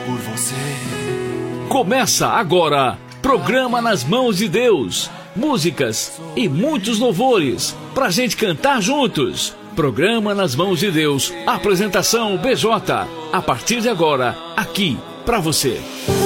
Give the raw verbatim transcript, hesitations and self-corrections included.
por você. Começa agora, Programa Nas Mãos de Deus. Músicas e muitos louvores pra gente cantar juntos. Programa Nas Mãos de Deus. Apresentação B J. A partir de agora, aqui pra você.